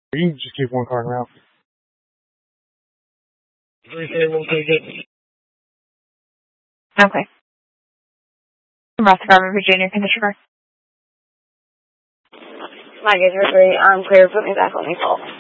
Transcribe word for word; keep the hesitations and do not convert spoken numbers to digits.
You can just keep one car around. three three, we'll take it. Okay. Nebraska Garden, Virginia, Commissioner. My guys are three. I'm clear. Put me back on the call.